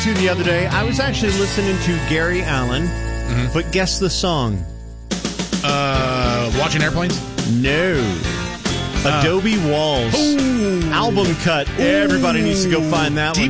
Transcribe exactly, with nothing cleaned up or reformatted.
To the other day, I was actually listening to Gary Allan, mm-hmm. but guess the song. Uh, Watching Airplanes? No. Uh, Adobe Walls. Ooh. Album cut. Ooh. Everybody needs to go find that D